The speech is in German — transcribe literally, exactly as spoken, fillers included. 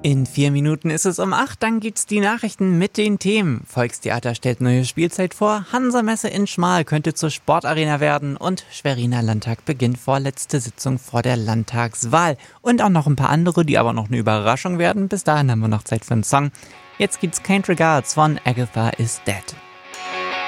In vier Minuten ist es um acht, dann gibt's die Nachrichten mit den Themen. Volkstheater stellt neue Spielzeit vor, Hansa-Messe in Schmal könnte zur Sportarena werden und Schweriner Landtag beginnt vorletzte Sitzung vor der Landtagswahl. Und auch noch ein paar andere, die aber noch eine Überraschung werden. Bis dahin haben wir noch Zeit für einen Song. Jetzt gibt's Kind Regards von Agatha is Dead.